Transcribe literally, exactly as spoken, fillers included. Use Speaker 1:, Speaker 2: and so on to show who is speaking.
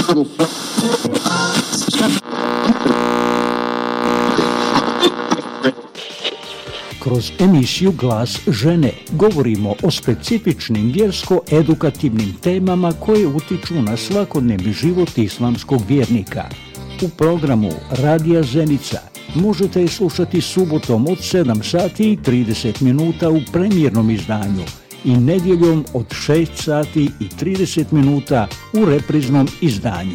Speaker 1: Kroz emisiju Glas žene govorimo o specifičnim vjersko-edukativnim temama koje utiču na svakodnevni život islamskog vjernika. U programu Radija Zenica možete je slušati subotom od sedam sati i trideset minuta u premijernom izdanju i nedjeljom od šest sati i trideset minuta u repriznom izdanju.